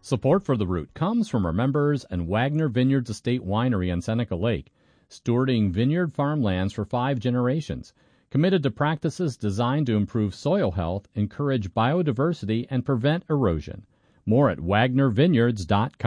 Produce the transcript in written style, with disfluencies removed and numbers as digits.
Support for the route comes from our members and Wagner Vineyards Estate Winery on Seneca Lake, stewarding vineyard farmlands for 5 generations, committed to practices designed to improve soil health, encourage biodiversity, and prevent erosion. More at wagnervineyards.com.